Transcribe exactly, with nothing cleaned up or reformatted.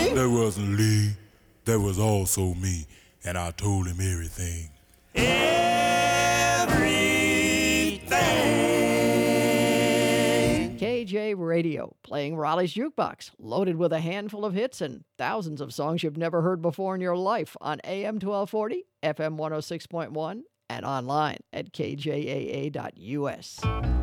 There wasn't Lee, there was also me, and I told him everything. Everything. K J Radio, playing Raleigh's Jukebox, loaded with a handful of hits and thousands of songs you've never heard before in your life on A M twelve forty, F M one oh six point one, and online at K J A A dot U S.